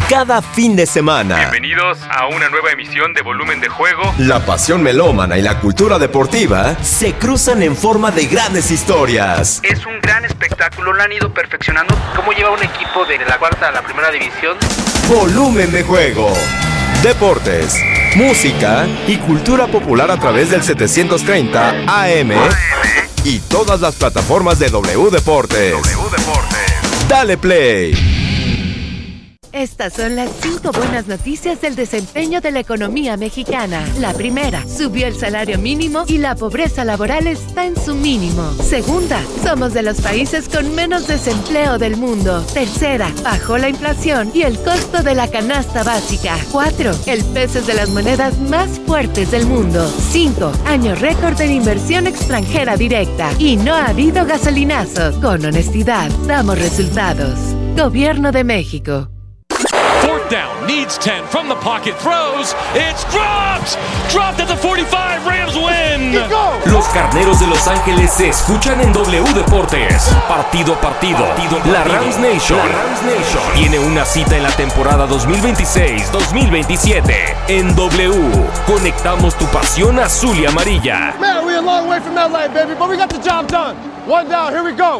cada fin de semana. Bienvenidos a una nueva emisión de Volumen de Juego. La pasión melómana y la cultura deportiva se cruzan en forma de grandes historias. Es un gran espectáculo, lo han ido perfeccionando. ¿Cómo lleva un equipo de la cuarta a la primera división? Volumen de Juego. Deportes, música y cultura popular a través del 730 AM y todas las plataformas de W Deportes. Dale play. Estas son las 5 buenas noticias del desempeño de la economía mexicana. La primera, subió el salario mínimo y la pobreza laboral está en su mínimo. Segunda, somos de los países con menos desempleo del mundo. Tercera, bajó la inflación y el costo de la canasta básica. 4, el peso es de las monedas más fuertes del mundo. 5, año récord en inversión extranjera directa. Y no ha habido gasolinazos. Con honestidad, damos resultados. Gobierno de México. Fourth down, needs 10 from the pocket, throws, it's dropped at the 45, Rams win. Los Carneros de Los Ángeles se escuchan en W Deportes. Partido a partido, la Rams Nation tiene una cita en la temporada 2026-2027. En W, conectamos tu pasión azul y amarilla. Man, we're a long way from LA, baby, but we got the job done. One down, here we go.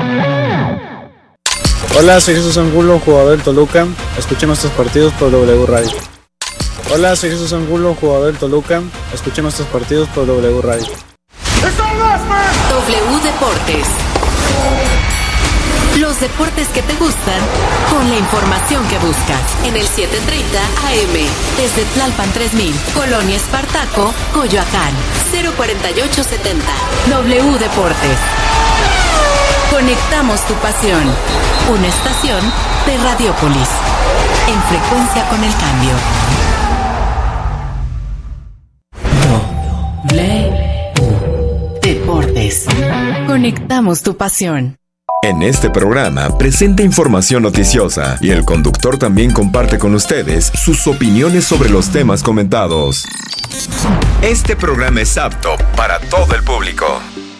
Hola, soy Jesús Angulo, jugador del Toluca. Escuché nuestros partidos por W Radio. Hola, soy Jesús Angulo, jugador del Toluca. Escuché nuestros partidos por W Radio. W Deportes. Los deportes que te gustan con la información que buscas. En el 730 AM. Desde Tlalpan 3000, Colonia Espartaco, Coyoacán. 04870. W Deportes. Conectamos tu pasión. Una estación de Radiópolis. En frecuencia con el cambio. W Deportes. Conectamos tu pasión. En este programa presenta información noticiosa y el conductor también comparte con ustedes sus opiniones sobre los temas comentados. Este programa es apto para todo el público.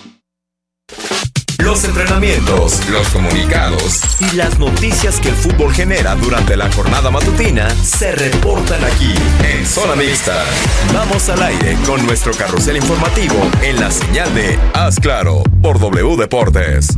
Los entrenamientos, los comunicados y las noticias que el fútbol genera durante la jornada matutina se reportan aquí en Zona Mixta. Vamos al aire con nuestro carrusel informativo en la señal de Haz Claro por W Deportes.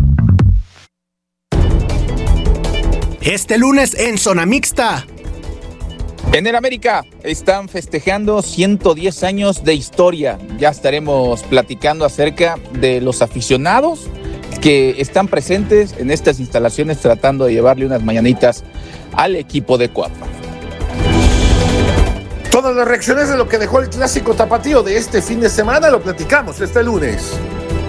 Este lunes en Zona Mixta. En el América están festejando 110 años de historia. Ya estaremos platicando acerca de los aficionados que están presentes en estas instalaciones tratando de llevarle unas mañanitas al equipo de Cuapa. Todas las reacciones de lo que dejó el clásico tapatío de este fin de semana lo platicamos este lunes.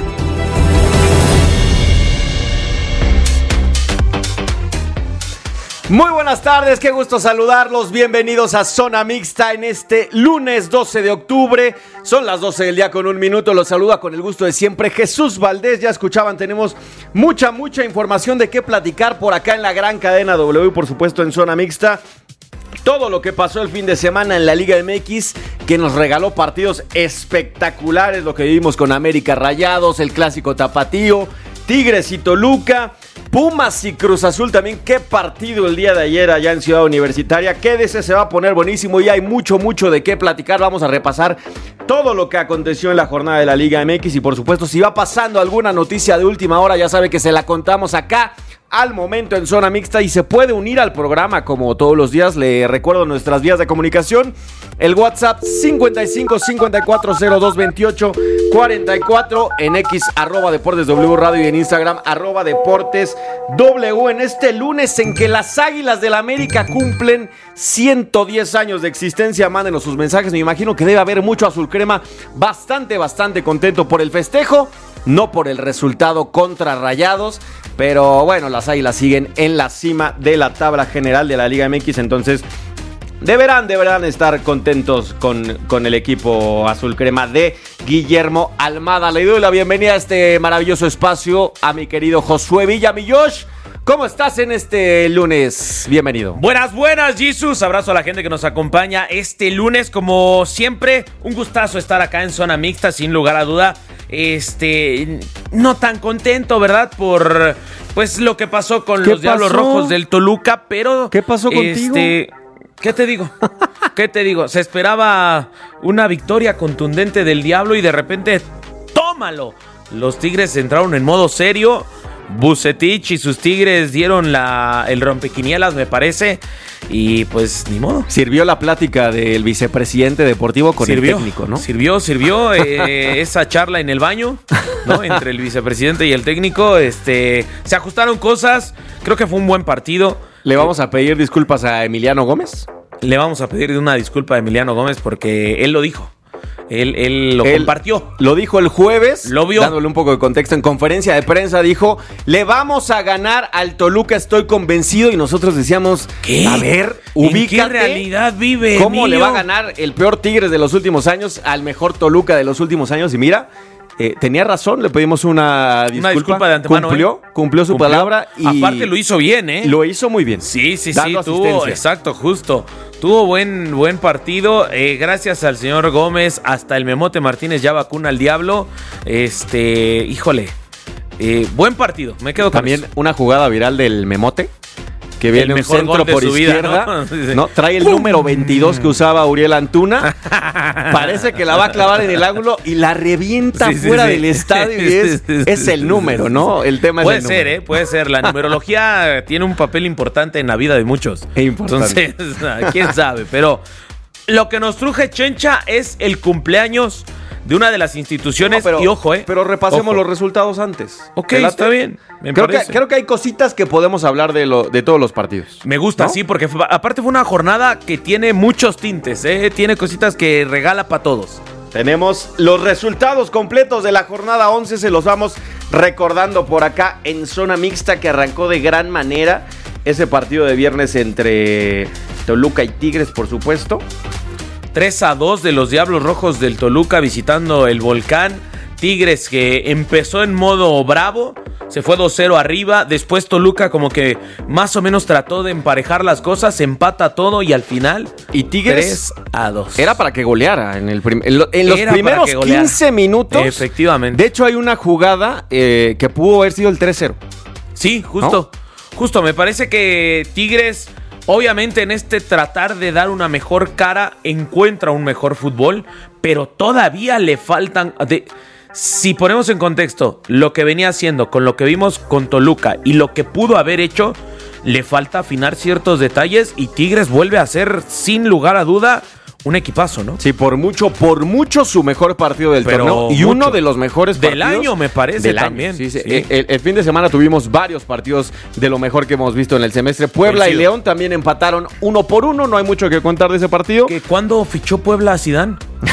Muy buenas tardes, qué gusto saludarlos, bienvenidos a Zona Mixta en este lunes 12 de octubre, son las 12 del día con un minuto, los saluda con el gusto de siempre Jesús Valdés. Ya escuchaban, tenemos mucha información de qué platicar por acá en la gran cadena W, por supuesto en Zona Mixta. Todo lo que pasó el fin de semana en la Liga MX, que nos regaló partidos espectaculares, lo que vivimos con América Rayados, el clásico tapatío, Tigres y Toluca, Pumas y Cruz Azul también. Qué partido el día de ayer allá en Ciudad Universitaria. Quédese, se va a poner buenísimo y hay mucho de qué platicar. Vamos a repasar todo lo que aconteció en la jornada de la Liga MX y por supuesto si va pasando alguna noticia de última hora ya sabe que se la contamos acá al momento en Zona Mixta y se puede unir al programa como todos los días. Le recuerdo nuestras vías de comunicación. El WhatsApp 55-5402-28-44, en X @Deportes W Radio y en Instagram @Deportes W. En este lunes en que las Águilas del América cumplen 110 años de existencia, mándenos sus mensajes. Me imagino que debe haber mucho azul crema bastante contento por el festejo, no por el resultado contra Rayados, pero bueno, las Águilas siguen en la cima de la tabla general de la Liga MX, entonces deberán estar contentos con el equipo azul crema de Guillermo Almada. Le doy la bienvenida a este maravilloso espacio a mi querido Josué Villa. Mi Josh, ¿cómo estás en este lunes? Bienvenido. Buenas, Jesus. Abrazo a la gente que nos acompaña este lunes. Como siempre, un gustazo estar acá en Zona Mixta, sin lugar a duda. No tan contento, ¿verdad? Por Pues lo que pasó con los Diablos Rojos del Toluca, pero... ¿Qué pasó contigo? ¿Qué te digo? ¿Qué te digo? Se esperaba una victoria contundente del Diablo y de repente, ¡tómalo! Los Tigres entraron en modo serio. Vucetich y sus Tigres dieron el rompequinielas, me parece. Y pues, ni modo. Sirvió la plática del vicepresidente deportivo con el técnico, ¿no? Sirvió esa charla en el baño, ¿no? Entre el vicepresidente y el técnico. Se ajustaron cosas. Creo que fue un buen partido. ¿Le vamos a pedir disculpas a Emiliano Gómez? Le vamos a pedir una disculpa a Emiliano Gómez porque él lo dijo. Él lo compartió. Lo dijo el jueves. Lo vio. Dándole un poco de contexto en conferencia de prensa, dijo: le vamos a ganar al Toluca, estoy convencido. Y nosotros decíamos: ¿qué? A ver, ubícate. ¿En qué realidad vive, ¿Cómo Emilio? le va a ganar el peor Tigres de los últimos años al mejor Toluca de los últimos años? Y mira, tenía razón, le pedimos una disculpa de antemano. Cumplió su palabra. Y aparte lo hizo bien, ¿eh? Lo hizo muy bien. Sí, dando tuvo, asistencia. exacto, justo. Tuvo buen partido, gracias al señor Gómez, hasta el Memote Martínez ya vacuna al Diablo. Híjole, buen partido, me quedo con también eso. Una jugada viral del Memote, que viene un centro por izquierda, vida, ¿no? Trae el número 22 que usaba Uriel Antuna. Parece que la va a clavar en el ángulo y la revienta fuera del estadio y es el número, ¿no? El tema puede es el ser, número. Puede ser. La numerología tiene un papel importante en la vida de muchos. Importante. Entonces, quién sabe. Pero lo que nos truje, Chencha, es el cumpleaños de una de las instituciones. No, y ojo, pero repasemos los resultados antes. Ok, está bien. Creo que hay cositas que podemos hablar de todos los partidos. Me gusta, ¿no? Sí, porque aparte fue una jornada que tiene muchos tintes, tiene cositas que regala para todos. Tenemos los resultados completos de la jornada 11, se los vamos recordando por acá en Zona Mixta, que arrancó de gran manera ese partido de viernes entre Toluca y Tigres, por supuesto. 3-2 de los Diablos Rojos del Toluca visitando el Volcán. Tigres que empezó en modo bravo, se fue 2-0 arriba. Después Toluca como que más o menos trató de emparejar las cosas, empata todo y al final y Tigres 3-2. Era para que goleara en los primeros 15 minutos. Efectivamente. De hecho hay una jugada que pudo haber sido el 3-0. Sí, justo. ¿No? Justo, me parece que Tigres... Obviamente en tratar de dar una mejor cara encuentra un mejor fútbol, pero todavía le faltan... Si ponemos en contexto lo que venía haciendo con lo que vimos con Toluca y lo que pudo haber hecho, le falta afinar ciertos detalles y Tigres vuelve a ser, sin lugar a duda, un equipazo, ¿no? Sí, por mucho su mejor partido del torneo y uno de los mejores partidos del año, me parece, también. Sí. El fin de semana tuvimos varios partidos de lo mejor que hemos visto en el semestre. Puebla y León también empataron 1-1, no hay mucho que contar de ese partido. ¿Cuándo fichó Puebla a Zidane?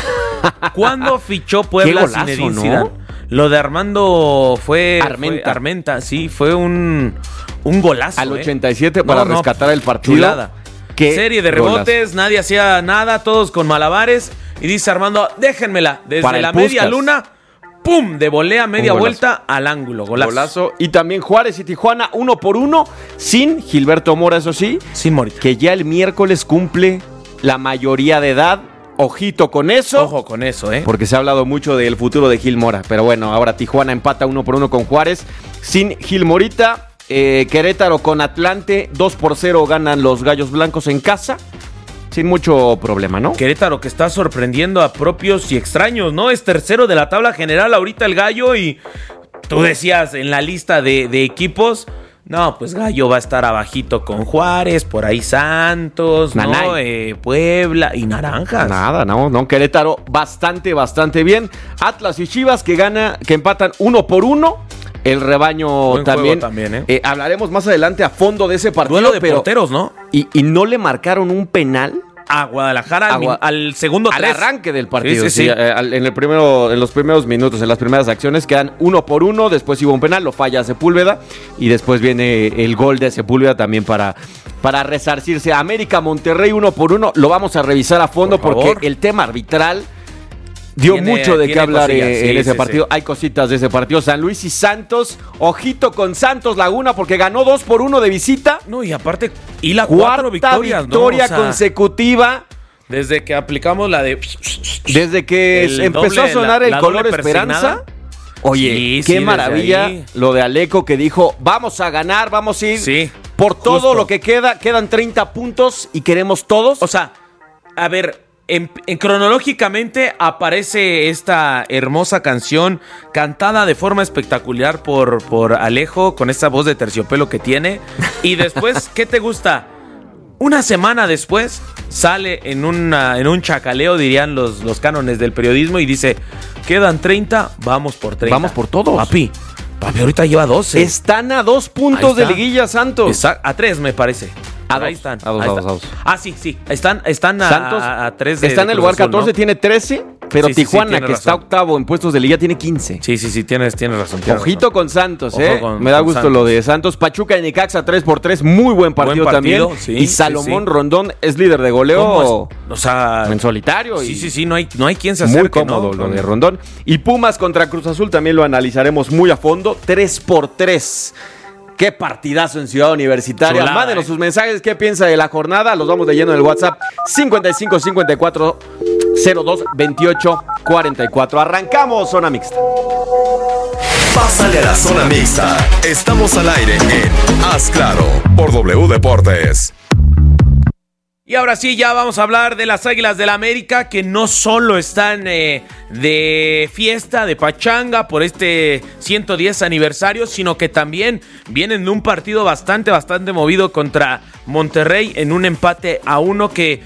¿Cuándo fichó Puebla a Zinedine Zidane? Lo de Armando fue Armenta, sí, fue un golazo. Al 87 para rescatar el partido. Chulada. Serie de rebotes, nadie hacía nada, todos con malabares. Y dice Armando, déjenmela, desde la media luna, ¡pum! De volea, media vuelta al ángulo, golazo. Y también Juárez y Tijuana, 1-1, sin Gilberto Mora, eso sí. Sin Morita. Que ya el miércoles cumple la mayoría de edad. Ojito con eso. Ojo con eso, Porque se ha hablado mucho del futuro de Gil Mora. Pero bueno, ahora Tijuana empata 1-1 con Juárez. Sin Gil Morita. Querétaro con Atlante 2-0 ganan los Gallos Blancos en casa, sin mucho problema, ¿no? Querétaro que está sorprendiendo a propios y extraños, ¿no? Es tercero de la tabla general ahorita el Gallo y tú decías en la lista de equipos, no, pues Gallo va a estar abajito con Juárez, por ahí Santos, ¿no? Puebla y Naranjas. Nada, no, Querétaro bastante bien. Atlas y Chivas que empatan 1-1. El rebaño buen también. Hablaremos más adelante a fondo de ese partido. Duelo de porteros, ¿no? Y no le marcaron un penal a Guadalajara al segundo al arranque del partido. Sí. En los primeros minutos, en las primeras acciones, quedan 1-1. Después hubo un penal, lo falla Sepúlveda. Y después viene el gol de Sepúlveda también para resarcirse. América Monterrey 1-1. Lo vamos a revisar a fondo porque el tema arbitral dio mucho de qué hablar en ese partido. Sí. Hay cositas de ese partido. San Luis y Santos. Ojito con Santos Laguna porque ganó 2-1 de visita. No, y aparte, y la cuarta victoria consecutiva. Desde que aplicamos la de... Desde que empezó a sonar el color esperanza. Oye, qué maravilla lo de Aleco que dijo, vamos a ganar, vamos a ir por todo justo lo que quedan 30 puntos y queremos todos. O sea, a ver, en cronológicamente aparece esta hermosa canción cantada de forma espectacular por Alejo con esa voz de terciopelo que tiene. Y después, ¿qué te gusta? Una semana después sale en un chacaleo, dirían los cánones del periodismo, y dice, quedan 30, vamos por 30. Vamos por todos. Papi, ahorita lleva 12. Están a 2 puntos de liguilla, Santos. A 3, me parece. Ahí están. A dos. Ah, sí. Están Santos a 3 de está en el lugar 14, ¿no? Tiene 13, pero Tijuana, que está octavo en puestos de liga, tiene 15. Sí, tienes razón. Ojito con Santos, me da gusto lo de Santos. Pachuca y Necaxa 3-3, muy buen partido también. Sí, y Salomón Rondón es líder de goleo. O sea, en solitario. Sí, no hay quien se acerque. Muy cómodo lo de Rondón. Y Pumas contra Cruz Azul también lo analizaremos muy a fondo. 3-3. Qué partidazo en Ciudad Universitaria. Chulada, mándenos sus mensajes, qué piensa de la jornada. Los vamos leyendo en el WhatsApp 55 54 02 28 44. Arrancamos Zona Mixta. Pásale a la Zona Mixta. Estamos al aire en Haz Claro por W Deportes. Y ahora sí, ya vamos a hablar de las Águilas del América, que no solo están de fiesta, de pachanga por este 110 aniversario, sino que también vienen de un partido bastante movido contra Monterrey en un empate a 1 que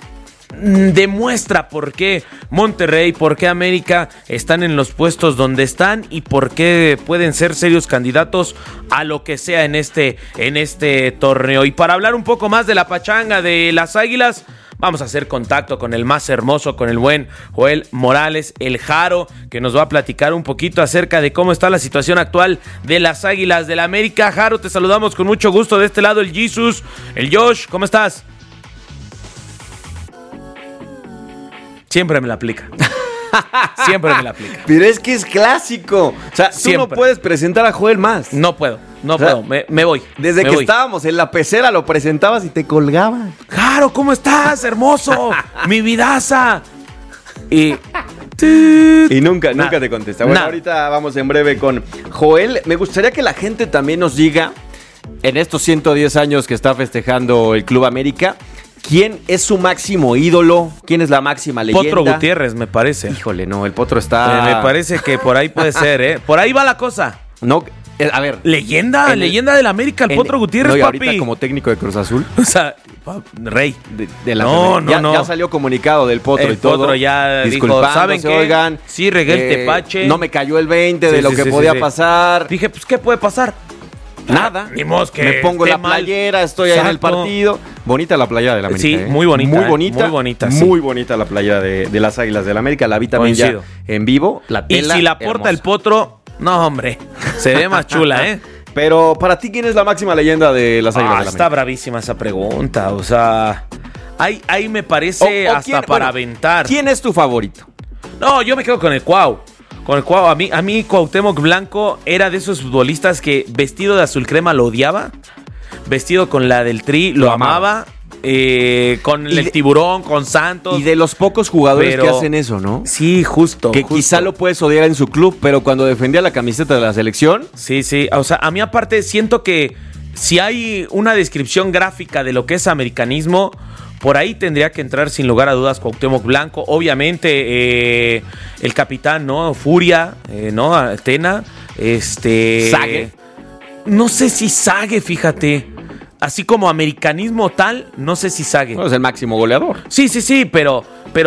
demuestra por qué Monterrey, por qué América están en los puestos donde están y por qué pueden ser serios candidatos a lo que sea en este torneo. Y para hablar un poco más de la pachanga de las Águilas, vamos a hacer contacto con el más hermoso, con el buen Joel Morales, el Jaro, que nos va a platicar un poquito acerca de cómo está la situación actual de las Águilas del América. Jaro, te saludamos con mucho gusto. De este lado el Jesus, el Josh, ¿cómo estás? Siempre me la aplica. Pero es que es clásico. O sea, tú no puedes presentar a Joel más. No puedo. Me voy. Desde que estábamos en la pecera lo presentabas y te colgaban. Jaro, ¿cómo estás, hermoso? Mi vidaza. Y nunca te contesta. Bueno, ahorita vamos en breve con Joel. Me gustaría que la gente también nos diga, en estos 110 años que está festejando el Club América, ¿quién es su máximo ídolo? ¿Quién es la máxima leyenda? Potro Gutiérrez, me parece. Híjole, no, el Potro está... me parece que por ahí puede ser, ¿eh? Por ahí va la cosa. No, a ver... Leyenda del América, el Potro Gutiérrez, no, y papi. ahorita como técnico de Cruz Azul. O sea, rey. De la no. Ya salió comunicado del Potro y todo. El Potro ya dijo, ¿saben qué? Oigan, sí, regué el tepache. No me cayó el 20 de lo que podía pasar. Dije, pues, ¿qué puede pasar? Nada. Ni modo que me pongo la playera, estoy ahí en el partido. Bonita la playa de la América. Sí, muy bonita. Muy bonita la playa de las Águilas del América. La vi también ya en vivo. La tela, y si la porta el Potro, no, hombre, se ve más chula, ¿eh? Pero para ti, ¿quién es la máxima leyenda de las Águilas del América? Está bravísima esa pregunta. O sea, ahí me parece hasta para aventar. ¿Quién es tu favorito? No, yo me quedo con el Cuau. A mí Cuauhtémoc Blanco era de esos futbolistas que vestido de azul crema lo odiaba, vestido con la del Tri lo amaba, con el Tiburón, con Santos. Y de los pocos jugadores que hacen eso, ¿no? Sí, justo. Quizá lo puedes odiar en su club, pero cuando defendía la camiseta de la selección... Sí. O sea, a mí aparte siento que si hay una descripción gráfica de lo que es americanismo... Por ahí tendría que entrar sin lugar a dudas Cuauhtémoc Blanco. Obviamente el capitán, ¿no? Furia, ¿no? Tena. Sague. No sé si Sague, fíjate. Así como americanismo tal, no sé si Sague. Bueno, es el máximo goleador. Sí, pero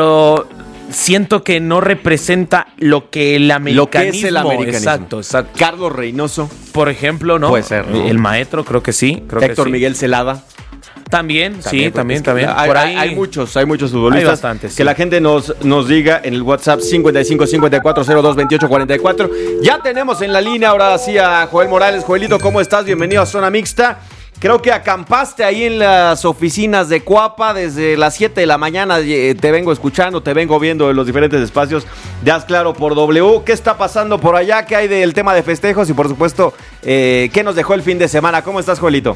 siento que no representa lo que el americanismo. Lo que es el americanismo. Exacto. Carlos Reynoso. Por ejemplo, ¿no? Puede ser, ¿no? El maestro, creo que sí. Héctor Miguel Celada. También. Por ahí hay muchos futbolistas. Hay bastantes, que la gente nos diga en el WhatsApp 55 54 02 28 44. Ya tenemos en la línea ahora sí a Joel Morales. Joelito, ¿cómo estás? Bienvenido a Zona Mixta. Creo que acampaste ahí en las oficinas de Cuapa desde las 7 de la mañana. Te vengo escuchando, te vengo viendo en los diferentes espacios de Haz Claro por W. ¿Qué está pasando por allá? ¿Qué hay del tema de festejos? Y por supuesto, ¿qué nos dejó el fin de semana? ¿Cómo estás, Joelito?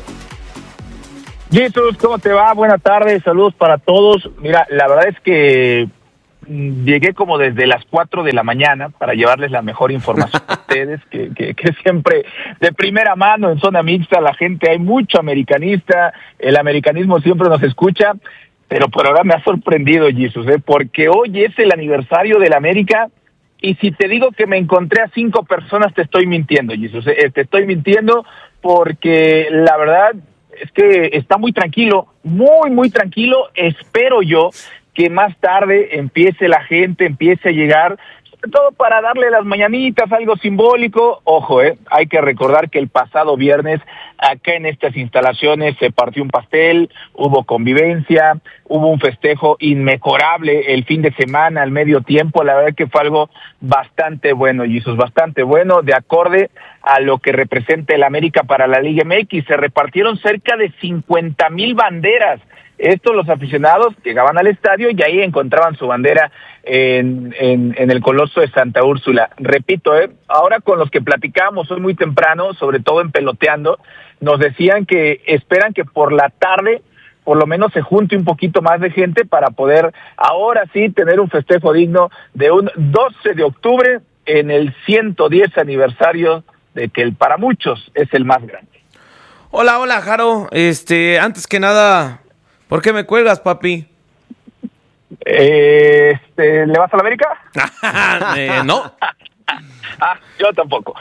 Jesús, ¿cómo te va? Buenas tardes, saludos para todos. Mira, la verdad es que llegué como desde las 4 de la mañana para llevarles la mejor información ustedes, que siempre de primera mano en Zona Mixta, la gente, hay mucho americanista, el americanismo siempre nos escucha, pero por ahora me ha sorprendido, Jesus, porque hoy es el aniversario del América, y si te digo que me encontré a 5 personas, te estoy mintiendo, Jesus, te estoy mintiendo, porque la verdad es que está muy tranquilo, muy tranquilo. Espero yo que más tarde empiece la gente, empiece a llegar, sobre todo para darle las mañanitas, algo simbólico. Ojo, hay que recordar que el pasado viernes acá en estas instalaciones se partió un pastel, hubo convivencia, hubo un festejo inmejorable el fin de semana al medio tiempo. La verdad que fue algo bastante bueno, Jesus, bastante bueno, de acorde a lo que representa el América para la Liga MX. Se repartieron cerca de 50,000 banderas. Estos, los aficionados llegaban al estadio y ahí encontraban su bandera en el Coloso de Santa Úrsula. Repito, ahora con los que platicábamos hoy muy temprano, sobre todo en Peloteando, nos decían que esperan que por la tarde por lo menos se junte un poquito más de gente para poder ahora sí tener un festejo digno de un 12 de octubre en el 110 aniversario de que para muchos es el más grande. Hola, Jaro. Antes que nada, ¿por qué me cuelgas, papi? ¿Le vas a la América? No. Yo tampoco.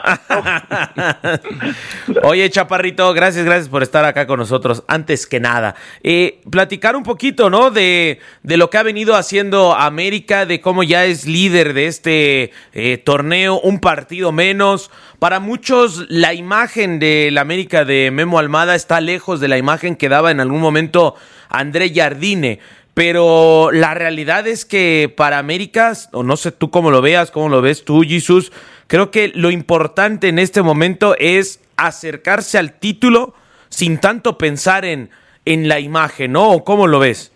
Oye, Chaparrito, gracias por estar acá con nosotros. Antes que nada, platicar un poquito, ¿no? De lo que ha venido haciendo América, de cómo ya es líder de este torneo, un partido menos. Para muchos, la imagen del América de Memo Almada está lejos de la imagen que daba en algún momento André Jardine. Pero la realidad es que para América, o no sé tú cómo lo veas, cómo lo ves tú, Jesús, creo que lo importante en este momento es acercarse al título sin tanto pensar en la imagen, ¿no? ¿O cómo lo ves?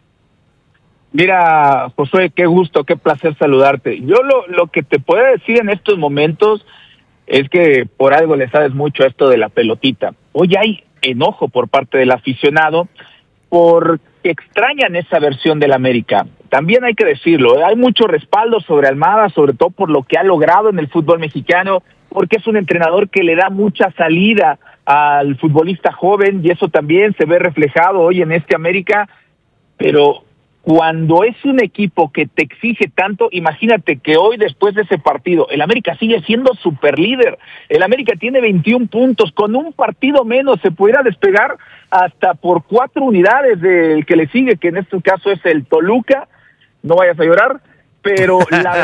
Mira, Josué, qué gusto, qué placer saludarte. Yo lo que te puedo decir en estos momentos es que por algo le sabes mucho a esto de la pelotita. Hoy hay enojo por parte del aficionado porque extrañan esa versión del América. También hay que decirlo, hay mucho respaldo sobre Almada, sobre todo por lo que ha logrado en el fútbol mexicano, porque es un entrenador que le da mucha salida al futbolista joven, y eso también se ve reflejado hoy en este América. Pero cuando es un equipo que te exige tanto, imagínate que hoy, después de ese partido, el América sigue siendo superlíder. El América tiene 21 puntos, con un partido menos se pudiera despegar hasta por 4 unidades del que le sigue, que en este caso es el Toluca. No vayas a llorar, pero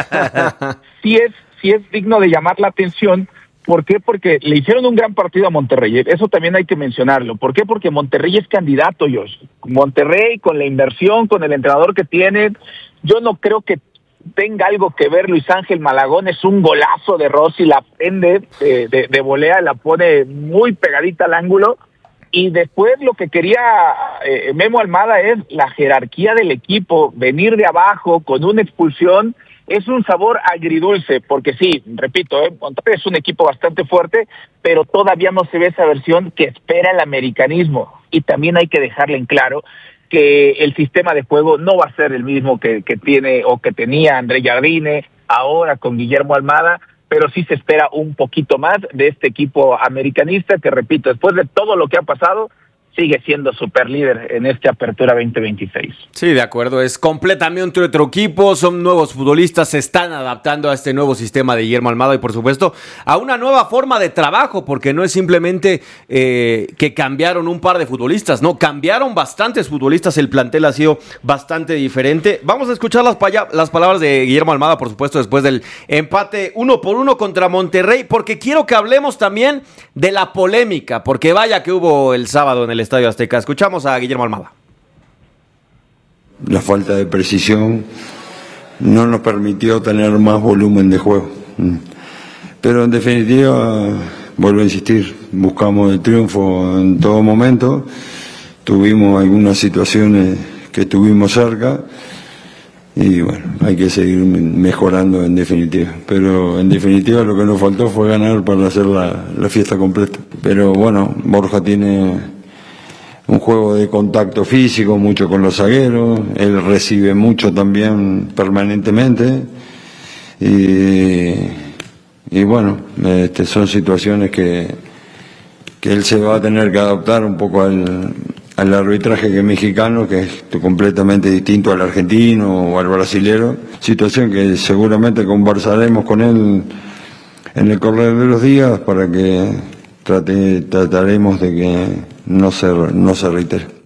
sí es digno de llamar la atención. ¿Por qué? Porque le hicieron un gran partido a Monterrey. Eso también hay que mencionarlo. ¿Por qué? Porque Monterrey es candidato, Josh. Monterrey, con la inversión, con el entrenador que tiene, yo no creo que tenga algo que ver Luis Ángel Malagón. Es un golazo de Rossi, la prende de volea, la pone muy pegadita al ángulo. Y después lo que quería Memo Almada es la jerarquía del equipo, venir de abajo con una expulsión. Es un sabor agridulce, porque sí, repito, Monterrey es un equipo bastante fuerte, pero todavía no se ve esa versión que espera el americanismo. Y también hay que dejarle en claro que el sistema de juego no va a ser el mismo que tiene o que tenía André Jardine ahora con Guillermo Almada, pero sí se espera un poquito más de este equipo americanista que, repito, después de todo lo que ha pasado, sigue siendo superlíder en esta apertura 2026. Sí, de acuerdo, es completamente otro equipo, son nuevos futbolistas, se están adaptando a este nuevo sistema de Guillermo Almada y por supuesto a una nueva forma de trabajo, porque no es simplemente que cambiaron un par de futbolistas, no, cambiaron bastantes futbolistas, el plantel ha sido bastante diferente. Vamos a escuchar las palabras de Guillermo Almada, por supuesto, después del empate 1-1 contra Monterrey, porque quiero que hablemos también de la polémica, porque vaya que hubo el sábado en el Estadio Azteca. Escuchamos a Guillermo Almada. La falta de precisión no nos permitió tener más volumen de juego. Pero en definitiva, vuelvo a insistir, buscamos el triunfo en todo momento. Tuvimos algunas situaciones que estuvimos cerca y bueno, hay que seguir mejorando en definitiva. Pero en definitiva lo que nos faltó fue ganar para hacer la fiesta completa. Pero bueno, Borja tiene un juego de contacto físico, mucho con los zagueros, él recibe mucho también permanentemente, y y bueno, son situaciones que él se va a tener que adaptar un poco al arbitraje que es mexicano, que es completamente distinto al argentino o al brasilero, situación que seguramente conversaremos con él en el correr de los días para que trataremos de que no se reitere.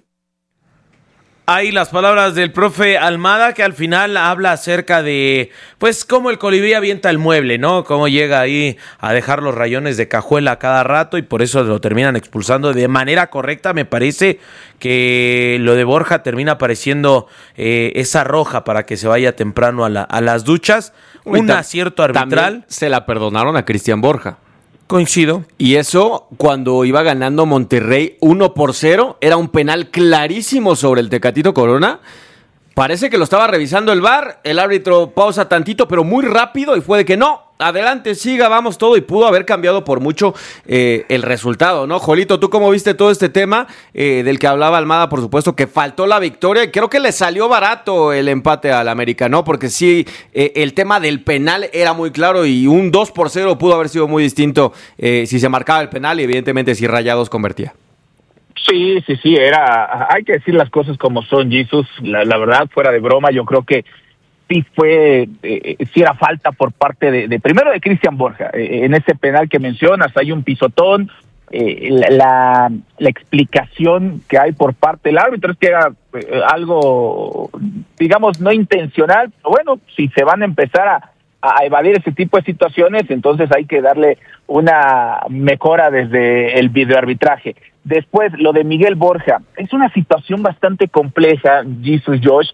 Ahí las palabras del profe Almada, que al final habla acerca de, pues, cómo el colibrí avienta el mueble, ¿no? Cómo llega ahí a dejar los rayones de cajuela cada rato y por eso lo terminan expulsando de manera correcta. Me parece que lo de Borja termina apareciendo esa roja para que se vaya temprano a las duchas. Un acierto arbitral. También se la perdonaron a Cristian Borja. Coincido. Y eso, cuando iba ganando Monterrey 1-0, era un penal clarísimo sobre el Tecatito Corona. Parece que lo estaba revisando el VAR, el árbitro pausa tantito, pero muy rápido, y fue de que no, adelante, siga, vamos todo, y pudo haber cambiado por mucho el resultado, ¿no? Jolito, ¿tú cómo viste todo este tema del que hablaba Almada? Por supuesto que faltó la victoria, y creo que le salió barato el empate al América, ¿no? Porque sí, el tema del penal era muy claro, y un 2-0 pudo haber sido muy distinto si se marcaba el penal, y evidentemente si Rayados convertía. Sí, hay que decir las cosas como son, Jesús, la verdad, fuera de broma, yo creo que sí era falta por parte primero de Cristian Borja, en ese penal que mencionas, hay un pisotón, la explicación que hay por parte del árbitro es que era algo, digamos, no intencional, pero bueno, si se van a empezar a evadir ese tipo de situaciones, entonces hay que darle una mejora desde el videoarbitraje. Después, lo de Miguel Borja, es una situación bastante compleja, Jesus Josh,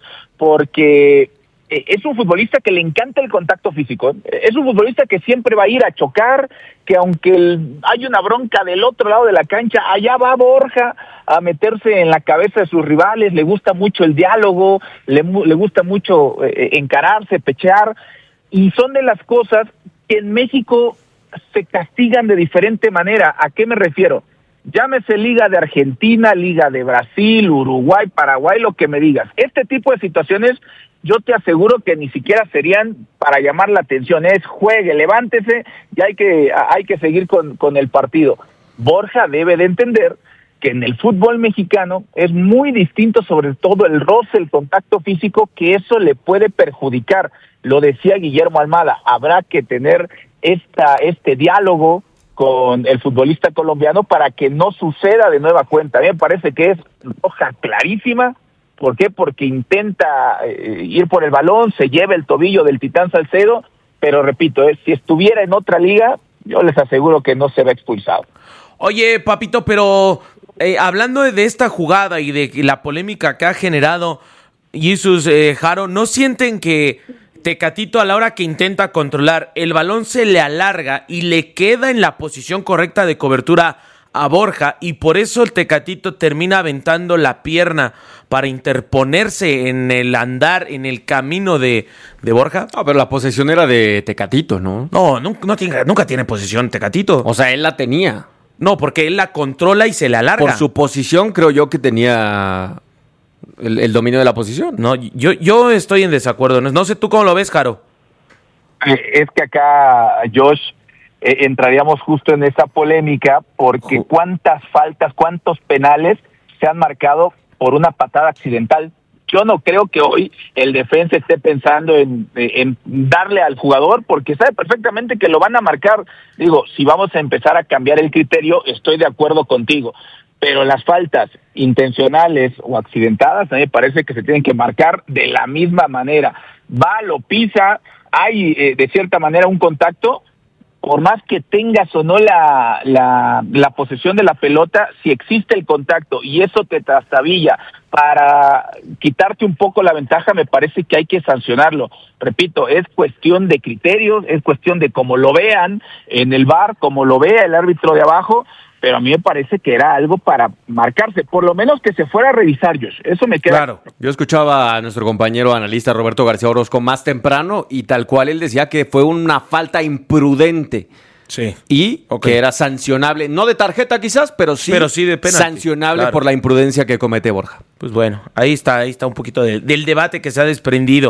porque es un futbolista que le encanta el contacto físico, es un futbolista que siempre va a ir a chocar, que aunque hay una bronca del otro lado de la cancha, allá va Borja a meterse en la cabeza de sus rivales, le gusta mucho el diálogo, le gusta mucho encararse, pechear, y son de las cosas que en México se castigan de diferente manera. ¿A qué me refiero? Llámese Liga de Argentina, Liga de Brasil, Uruguay, Paraguay, lo que me digas. Este tipo de situaciones yo te aseguro que ni siquiera serían para llamar la atención. Es juegue, levántese y hay que seguir con el partido. Borja debe de entender que en el fútbol mexicano es muy distinto, sobre todo el roce, el contacto físico, que eso le puede perjudicar. Lo decía Guillermo Almada, habrá que tener este diálogo con el futbolista colombiano para que no suceda de nueva cuenta. A mí me parece que es roja clarísima. ¿Por qué? Porque intenta ir por el balón, se lleva el tobillo del Titán Salcedo, pero repito, si estuviera en otra liga, yo les aseguro que no se va expulsado. Oye, papito, pero hablando de esta jugada y de la polémica que ha generado Jesús, Jaro, ¿no sienten que Tecatito, a la hora que intenta controlar, el balón se le alarga y le queda en la posición correcta de cobertura a Borja, y por eso el Tecatito termina aventando la pierna para interponerse en el andar, en el camino de Borja? No, pero la posesión era de Tecatito, ¿no? No, nunca tiene posesión Tecatito. O sea, él la tenía. No, porque él la controla y se le alarga. Por su posición creo yo que tenía el dominio de la posición. No, yo estoy en desacuerdo. No sé tú cómo lo ves, Jaro. Es que acá, Josh, entraríamos justo en esa polémica, porque cuántas faltas, cuántos penales se han marcado por una patada accidental. Yo no creo que hoy el defensa esté pensando en darle al jugador, porque sabe perfectamente que lo van a marcar. Digo, si vamos a empezar a cambiar el criterio, estoy de acuerdo contigo, pero las faltas intencionales o accidentadas a mí me parece que se tienen que marcar de la misma manera. Va, lo pisa, hay de cierta manera un contacto, por más que tengas o no la posesión de la pelota, si existe el contacto y eso te trastabilla para quitarte un poco la ventaja, me parece que hay que sancionarlo. Repito, es cuestión de criterios, es cuestión de cómo lo vean en el VAR, cómo lo vea el árbitro de abajo, pero a mí me parece que era algo para marcarse, por lo menos que se fuera a revisar, Josh. Eso me queda. Claro, yo escuchaba a nuestro compañero analista Roberto García Orozco más temprano y tal cual él decía que fue una falta imprudente. Sí. Y que era sancionable, no de tarjeta quizás, pero sí de penalti, sancionable, claro, por la imprudencia que comete Borja. Pues bueno, ahí está un poquito del debate que se ha desprendido.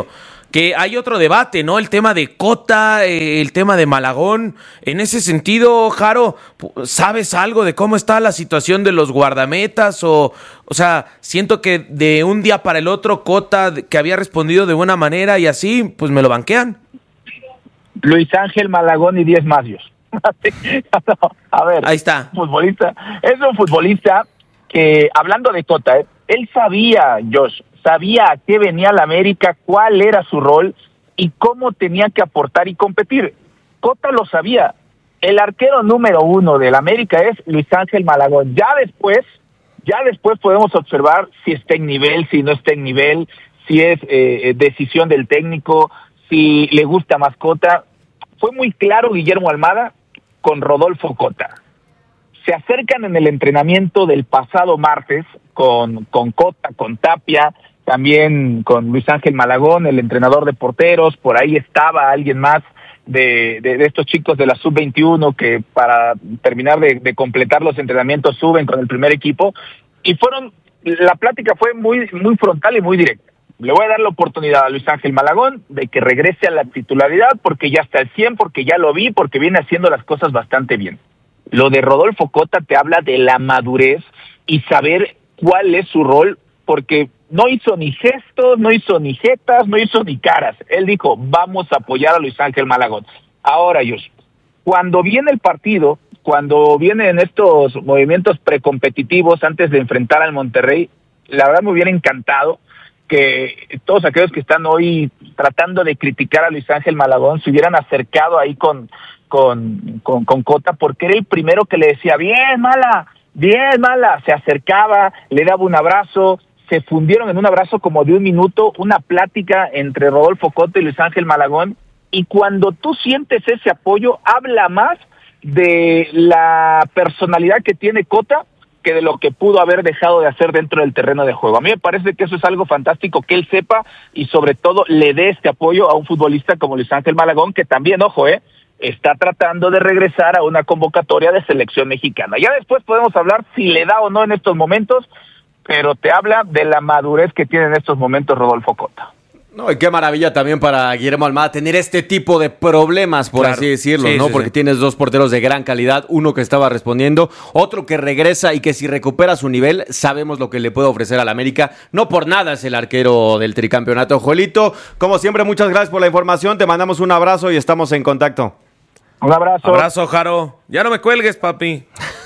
que hay otro debate, ¿no? El tema de Cota, el tema de Malagón. En ese sentido, Jaro, ¿sabes algo de cómo está la situación de los guardametas? O sea, siento que de un día para el otro, Cota, que había respondido de buena manera y así, pues me lo banquean. Luis Ángel Malagón y 10 más Dios. No, a ver, ahí está. Es un futbolista que, hablando de Cota, él sabía, Josh, a qué venía la América, cuál era su rol y cómo tenía que aportar y competir. Cota lo sabía. El arquero número 1 del América es Luis Ángel Malagón. Ya después podemos observar si está en nivel, si no está en nivel, si es decisión del técnico, si le gusta más Cota. Fue muy claro Guillermo Almada con Rodolfo Cota. Se acercan en el entrenamiento del pasado martes con Cota, con Tapia, también con Luis Ángel Malagón, el entrenador de porteros. Por ahí estaba alguien más de estos chicos de la sub-21 que para terminar de completar los entrenamientos suben con el primer equipo. Y la plática fue muy frontal y muy directa. Le voy a dar la oportunidad a Luis Ángel Malagón de que regrese a la titularidad porque ya está al 100, porque ya lo vi, porque viene haciendo las cosas bastante bien. Lo de Rodolfo Cota te habla de la madurez y saber cuál es su rol, porque no hizo ni gestos, no hizo ni jetas, no hizo ni caras. Él dijo, vamos a apoyar a Luis Ángel Malagón. Ahora, Josh, cuando viene el partido, cuando vienen estos movimientos precompetitivos antes de enfrentar al Monterrey, la verdad me hubiera encantado que todos aquellos que están hoy tratando de criticar a Luis Ángel Malagón se hubieran acercado ahí con Cota, porque era el primero que le decía, bien, mala, se acercaba, le daba un abrazo, se fundieron en un abrazo como de 1 minuto, una plática entre Rodolfo Cota y Luis Ángel Malagón, y cuando tú sientes ese apoyo, habla más de la personalidad que tiene Cota que de lo que pudo haber dejado de hacer dentro del terreno de juego. A mí me parece que eso es algo fantástico, que él sepa y sobre todo le dé este apoyo a un futbolista como Luis Ángel Malagón, que también, ojo, está tratando de regresar a una convocatoria de selección mexicana. Ya después podemos hablar si le da o no en estos momentos, pero te habla de la madurez que tiene en estos momentos Rodolfo Cota. No, y qué maravilla también para Guillermo Almada tener este tipo de problemas, por así decirlo, sí, ¿no? Sí, porque tienes 2 porteros de gran calidad, uno que estaba respondiendo, otro que regresa y que si recupera su nivel, sabemos lo que le puede ofrecer al América. No por nada es el arquero del tricampeonato. Joelito, como siempre, muchas gracias por la información, te mandamos un abrazo y estamos en contacto. Un abrazo. Abrazo, Jaro. Ya no me cuelgues, papi.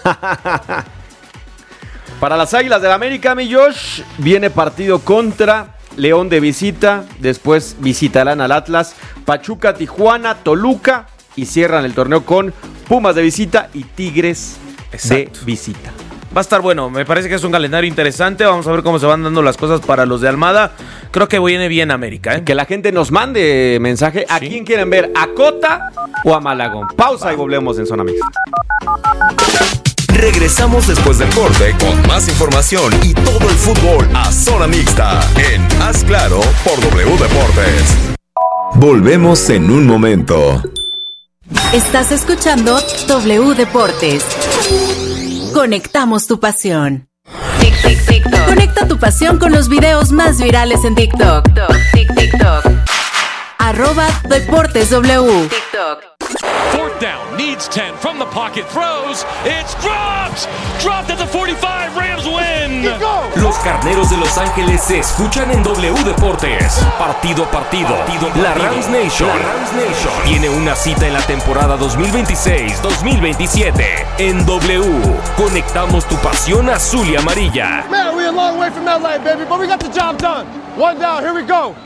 Para las Águilas del América, mi Josh, viene partido contra León de visita, después visitarán al Atlas, Pachuca, Tijuana, Toluca y cierran el torneo con Pumas de visita y Tigres de visita. Va a estar bueno, me parece que es un calendario interesante, vamos a ver cómo se van dando las cosas para los de Almada. Creo que viene bien América, Que la gente nos mande mensaje, ¿a quién quieren ver? ¿A Cota o a Malagón? Pausa y volvemos en Zona Mixta. Regresamos después del corte con más información y todo el fútbol a Zona Mixta en Haz Claro por W Deportes. Volvemos en un momento. Estás escuchando W Deportes. Conectamos tu pasión. TikTok. Conecta tu pasión con los videos más virales en TikTok. TikTok. @DeportesW. TikTok. 4th down, needs 10 from the pocket, throws, it's dropped at the 45, Rams win. Los Carneros de Los Ángeles se escuchan en W Deportes. Partido a partido. La Rams Nation tiene una cita en la temporada 2026-2027. En W, conectamos tu pasión azul y amarilla. Man, we're a long way from LA, baby, but we got the job done. 1 down, here we go.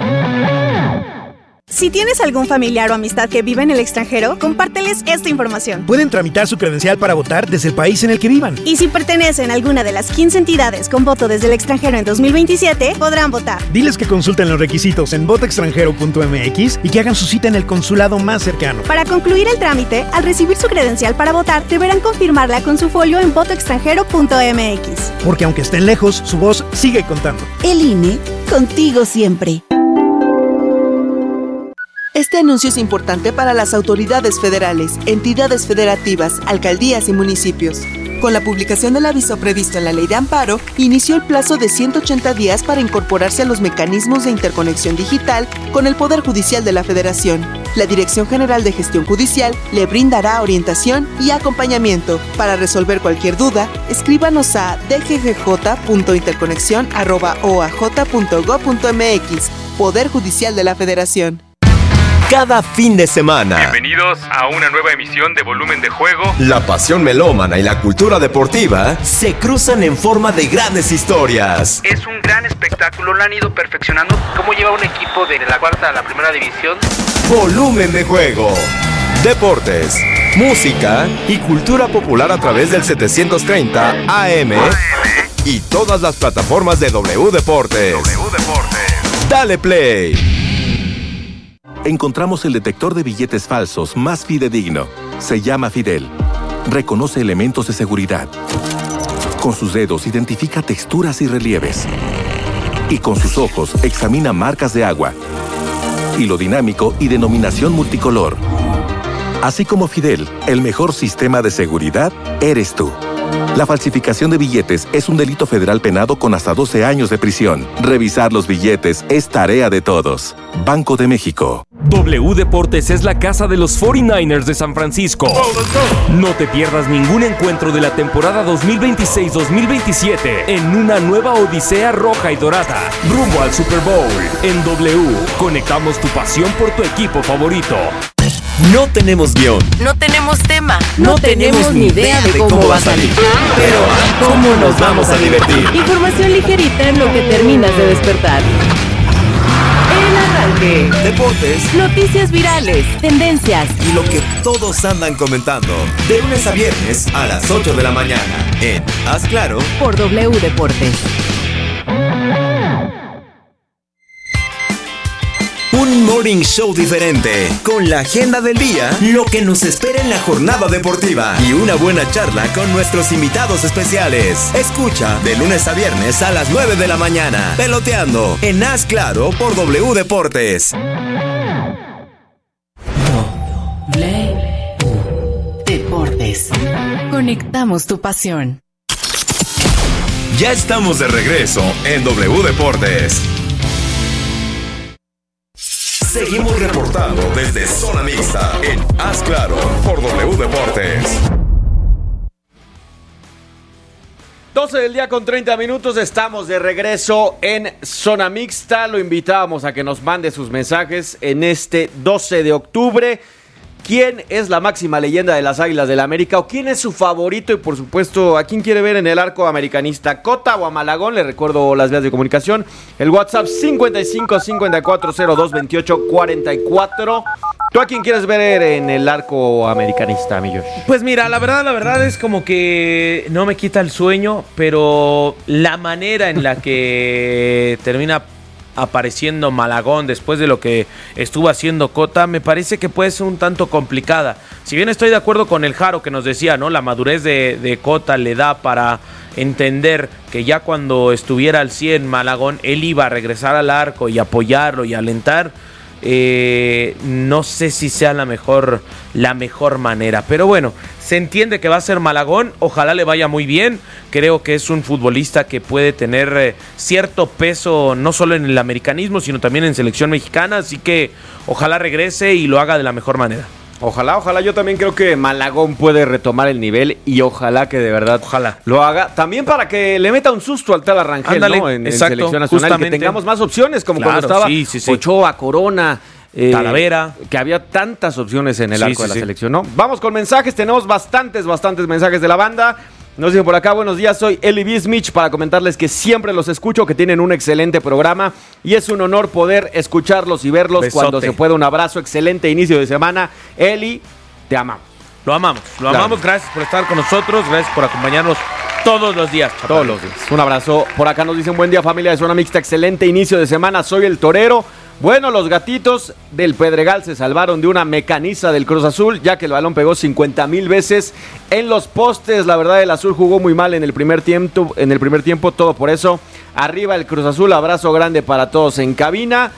Si tienes algún familiar o amistad que vive en el extranjero, compárteles esta información. Pueden tramitar su credencial para votar desde el país en el que vivan. Y si pertenecen a alguna de las 15 entidades con voto desde el extranjero en 2027, podrán votar. Diles que consulten los requisitos en votoextranjero.mx y que hagan su cita en el consulado más cercano. Para concluir el trámite, al recibir su credencial para votar, deberán confirmarla con su folio en votoextranjero.mx. Porque aunque estén lejos, su voz sigue contando. El INE, contigo siempre. Este anuncio es importante para las autoridades federales, entidades federativas, alcaldías y municipios. Con la publicación del aviso previsto en la Ley de Amparo, inició el plazo de 180 días para incorporarse a los mecanismos de interconexión digital con el Poder Judicial de la Federación. La Dirección General de Gestión Judicial le brindará orientación y acompañamiento. Para resolver cualquier duda, escríbanos a dggj.interconexión@oaj.gov.mx. Poder Judicial de la Federación. Cada fin de semana, Bienvenidos a una nueva emisión de Volumen de Juego. la pasión melómana y la cultura deportiva se cruzan en forma de grandes historias. Es un gran espectáculo, lo han ido perfeccionando. ¿Cómo lleva un equipo de la cuarta a la primera división? Volumen de Juego. Deportes, música y cultura popular a través del 730 AM y todas las plataformas de W Deportes. Dale play. Encontramos el detector de billetes falsos más fidedigno. Se llama Fidel. Reconoce elementos de seguridad. Con sus dedos identifica texturas y relieves. Y con sus ojos examina marcas de agua. Hilo dinámico y denominación multicolor. Así como Fidel, el mejor sistema de seguridad eres tú. La falsificación de billetes es un delito federal penado con hasta 12 años de prisión. Revisar los billetes es tarea de todos. Banco de México. W Deportes es la casa de los 49ers de San Francisco. No te pierdas ningún encuentro de la temporada 2026-2027 en una nueva odisea roja y dorada, rumbo al Super Bowl. En W, conectamos tu pasión por tu equipo favorito. No tenemos guión. No tenemos tema. No tenemos ni idea de cómo va a salir. Pero ¿cómo nos vamos a divertir? Información ligerita en lo que terminas de despertar. El arranque. Deportes. Noticias virales. Tendencias. Y lo que todos andan comentando. De lunes a viernes a las 8 de la mañana. En Haz Claro. Por W Deportes. Un morning show diferente, con la agenda del día, lo que nos espera en la jornada deportiva y una buena charla con nuestros invitados especiales. Escucha de lunes a viernes a las 9 de la mañana, Peloteando, en Haz Claro por W Deportes. W Deportes. Conectamos tu pasión. Ya estamos de regreso en W Deportes. Seguimos reportando desde Zona Mixta en Haz Claro por W Deportes. 12 del día con 30 minutos, estamos de regreso en Zona Mixta. Lo invitábamos a que nos mande sus mensajes en este 12 de octubre. ¿Quién es la máxima leyenda de las Águilas del América? ¿O quién es su favorito? Y por supuesto, ¿a quién quiere ver en el arco americanista? ¿Cota o a Malagón? Le recuerdo las vías de comunicación. El WhatsApp 55 54 02 28 44. ¿Tú a quién quieres ver en el arco americanista, mi Josh? Pues mira, la verdad es como que no me quita el sueño, pero la manera en la que termina apareciendo Malagón después de lo que estuvo haciendo Cota, me parece que puede ser un tanto complicada. Si bien estoy de acuerdo con el Jaro que nos decía, ¿no? La madurez de Cota le da para entender que ya cuando estuviera al 100 Malagón, él iba a regresar al arco y apoyarlo y alentar. No sé si sea la mejor manera, pero bueno, se entiende que va a ser Malagón, ojalá le vaya muy bien. Creo que es un futbolista que puede tener cierto peso no solo en el americanismo, sino también en selección mexicana, así que ojalá regrese y lo haga de la mejor manera. Ojalá, yo también creo que Malagón puede retomar el nivel y ojalá que de verdad lo haga. También para que le meta un susto al tal Rangel, ándale, ¿no? En exacto, selección nacional, justamente. que tengamos más opciones, como Claro, cuando estaba sí. Ochoa, Corona, Talavera. que había tantas opciones en el arco de la sí. selección, ¿no? Vamos con mensajes, tenemos bastantes mensajes de la banda. Nos dicen por acá, buenos días, soy Eli Bismich, para comentarles que siempre los escucho, que tienen un excelente programa y es un honor poder escucharlos y verlos. Besote. Cuando se pueda. Un abrazo, excelente inicio de semana. Eli, te amamos. Lo amamos, gracias por estar con nosotros, gracias por acompañarnos todos los días. Todos los días. Un abrazo. Por acá nos dicen, buen día familia de Zona Mixta, excelente inicio de semana, soy el Torero. Bueno, los gatitos del Pedregal se salvaron de una mecaniza del Cruz Azul, ya que el balón pegó 50,000 veces en los postes. La verdad, el Azul jugó muy mal en el primer tiempo, todo por eso. Arriba el Cruz Azul, abrazo grande para todos en cabina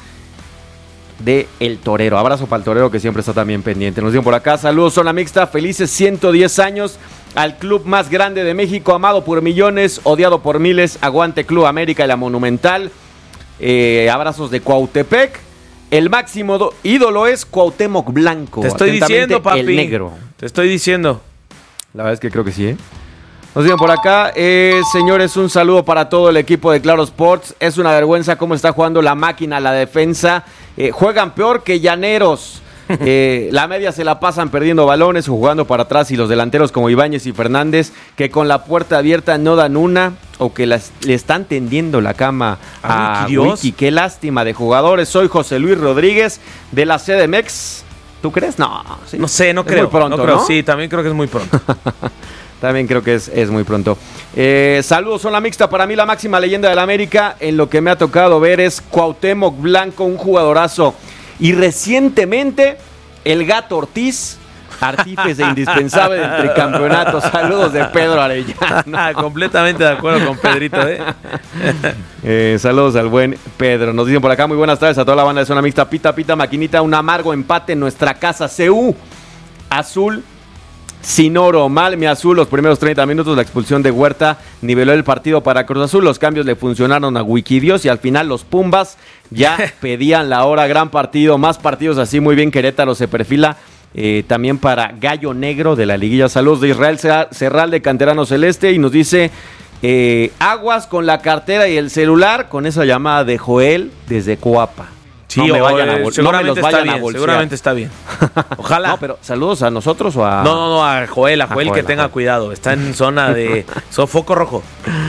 de El Torero. Abrazo para el Torero, que siempre está también pendiente. Nos dicen por acá, saludos Zona Mixta, felices 110 años al club más grande de México, amado por millones, odiado por miles. Aguante Club América y la Monumental. Abrazos de Cuautepec. El máximo ídolo es Cuauhtémoc Blanco. Te estoy diciendo, papi. El negro. Te estoy diciendo. La verdad es que creo que sí, ¿eh? Nos dicen por acá, señores, un saludo para todo el equipo de Claro Sports. Es una vergüenza cómo está jugando la máquina, la defensa. Juegan peor que Llaneros. La media se la pasan perdiendo balones o jugando para atrás, y los delanteros como Ibáñez y Fernández, que con la puerta abierta no dan una, o que le están tendiendo la cama a Wiki. Qué lástima de jugadores. Soy José Luis Rodríguez de la CDMX. ¿Tú crees? No. ¿Sí? No sé, no creo. Muy pronto, no creo. ¿no? Sí, también creo que es muy pronto. También creo que es muy pronto. Saludos, Zona Mixta. Para mí la máxima leyenda del América, en lo que me ha tocado ver, es Cuauhtémoc Blanco, un jugadorazo. Y recientemente, el Gato Ortiz, artífice indispensable del tricampeonato. Saludos de Pedro Arellano. Completamente de acuerdo con Pedrito, Saludos al buen Pedro. Nos dicen por acá, muy buenas tardes a toda la banda de Zona Mixta. Pita, pita, maquinita, un amargo empate en nuestra casa. CU Azul sin oro. Mal mi Azul, los primeros 30 minutos, la expulsión de Huerta niveló el partido para Cruz Azul. Los cambios le funcionaron a Wikidios y al final los Pumbas ya pedían la hora. Gran partido, más partidos así. Muy bien, Querétaro se perfila también para Gallo Negro de la liguilla. Saludos de Israel Serral de Canterano Celeste, y nos dice aguas con la cartera y el celular con esa llamada de Joel desde Coapa. Sí, no me vayan a seguramente no me los vayan está a bien, bolsear. seguramente está bien. Ojalá. No, pero saludos a nosotros o a... No, a Joel, que tenga cuidado. Está en zona de foco rojo.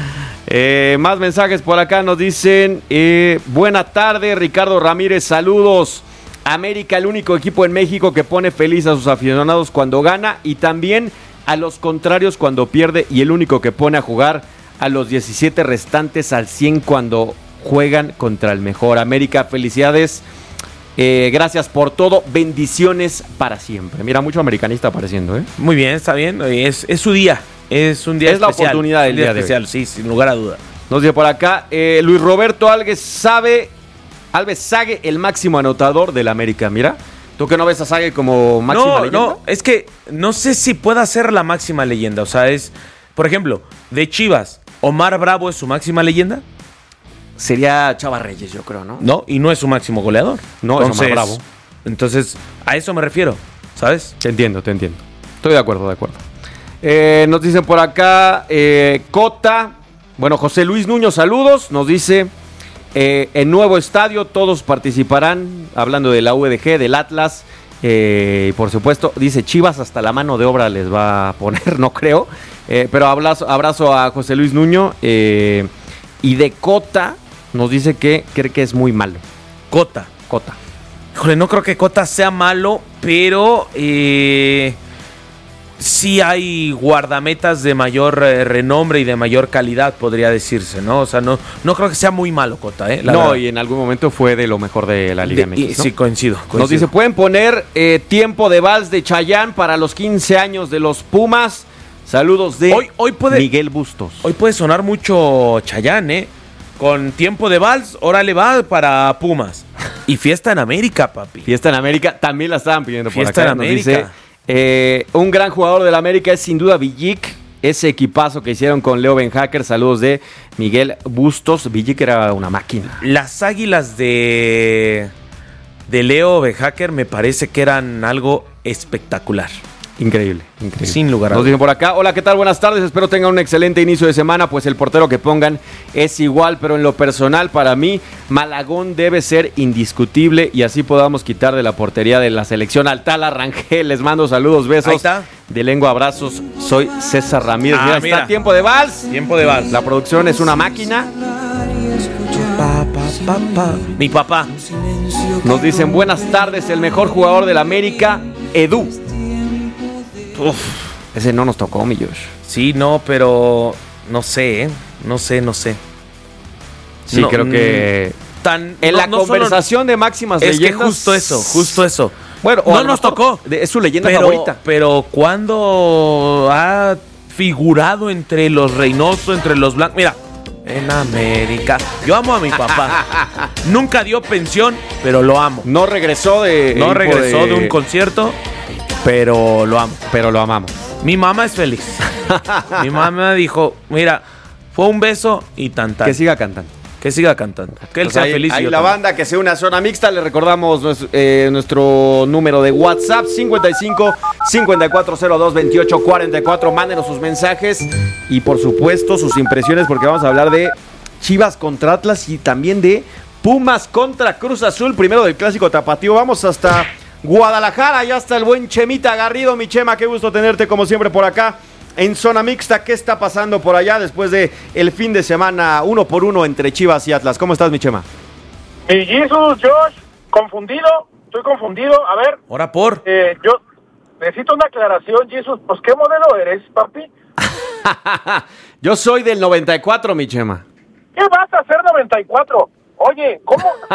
Más mensajes por acá. Nos dicen, buena tarde, Ricardo Ramírez, saludos. América, el único equipo en México que pone feliz a sus aficionados cuando gana, y también a los contrarios cuando pierde, y el único que pone a jugar a los 17 restantes al 100 cuando juegan contra el mejor. América, felicidades, gracias por todo, bendiciones para siempre. Mira, mucho americanista apareciendo, Muy bien, está bien, es su día, es un día especial. Es la oportunidad del día especial, de hoy. Sí, sin lugar a duda. Nos dice por acá, Luis Roberto Alves Sague, el máximo anotador del América. Mira, ¿tú que no ves a Sague como máxima leyenda? No, es que no sé si pueda ser la máxima leyenda. O sea, es, por ejemplo, de Chivas, ¿Omar Bravo es su máxima leyenda? Sería Chava Reyes, yo creo, ¿no? No, y no es su máximo goleador. No, entonces, es Omar Bravo. Entonces, a eso me refiero, ¿sabes? Te entiendo. Estoy de acuerdo. Nos dicen por acá, Cota, bueno, José Luis Nuño, saludos. Nos dice, en nuevo estadio todos participarán, hablando de la UDG, del Atlas, y por supuesto, dice Chivas hasta la mano de obra les va a poner, no creo, pero abrazo a José Luis Nuño, y de Cota nos dice que cree que es muy malo. Cota. Híjole, no creo que Cota sea malo, pero sí hay guardametas de mayor renombre y de mayor calidad, podría decirse, ¿no? O sea, no creo que sea muy malo Cota, la verdad. Y en algún momento fue de lo mejor de la Liga MX, ¿no? Sí, coincido. Nos dice, ¿pueden poner tiempo de vals de Chayanne para los 15 años de los Pumas? Saludos de hoy puede, Miguel Bustos. Hoy puede sonar mucho Chayanne, con tiempo de vals, órale va para Pumas. Y Fiesta en América, papi. Fiesta en América, también la estaban pidiendo por acá. Fiesta en América. Dice, un gran jugador del América es sin duda Villic. Ese equipazo que hicieron con Leo Benhacker. Saludos de Miguel Bustos. Villic era una máquina. Las Águilas de Leo Benhacker me parece que eran algo espectacular. Increíble. Sin lugar a dudas. Nos dicen por acá, hola, ¿qué tal? Buenas tardes, espero tengan un excelente inicio de semana, pues el portero que pongan es igual, pero en lo personal, para mí, Malagón debe ser indiscutible y así podamos quitar de la portería de la selección al Tala Rangel. Les mando saludos, besos. Ahí está. De lengua, abrazos. Soy César Ramírez. Mira, está tiempo de vals. Tiempo de vals. La producción es una máquina. Mi papá. Nos dicen, buenas tardes, el mejor jugador del América, Edu. Uf, ese no nos tocó, mi Josh. Sí, no, pero no sé, No sé. Sí, creo que en la conversación de máximas leyendas. Es que justo eso. Bueno, no nos tocó. Es su leyenda favorita. Pero ¿cuándo ha figurado entre los Reynoso, entre los blancos? Mira, en América. Yo amo a mi papá. Nunca dio pensión, pero lo amo. No regresó de un concierto. Pero lo amo. Pero lo amamos. Mi mamá es feliz. Mi mamá dijo, mira, fue un beso y tantal. Que siga cantando. Que siga cantando. Que él Pues sea ahí, feliz. ahí y yo la también. banda que sea una zona mixta. Le recordamos nuestro número de WhatsApp 55 5402 2844. Mándenos sus mensajes y por supuesto sus impresiones, porque vamos a hablar de Chivas contra Atlas y también de Pumas contra Cruz Azul, primero del clásico tapatío. Vamos hasta Guadalajara, ya está el buen Chemita Garrido. Mi Chema, qué gusto tenerte como siempre por acá en zona mixta. ¿Qué está pasando por allá después de el fin de semana 1-1 entre Chivas y Atlas? ¿Cómo estás, mi Chema? Mi Jesus, Josh, estoy confundido. A ver. Ahora por. Yo necesito una aclaración, Jesus. Pues, ¿qué modelo eres, papi? Yo soy del 94, mi Chema. ¿Qué vas a hacer 94? Oye, ¿cómo?